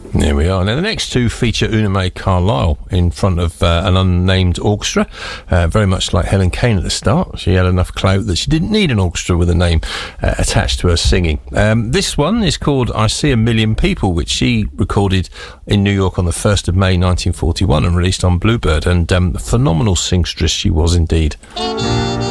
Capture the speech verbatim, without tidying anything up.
There we are. Now, the next two feature Una Mae Carlisle in front of uh, an unnamed orchestra, uh, very much like Helen Kane at the start. She had enough clout that she didn't need an orchestra with a name uh, attached to her singing. Um, this one is called I See a Million People, which she recorded in New York on the first of May nineteen forty-one and released on Bluebird, and um, a phenomenal singstress she was indeed.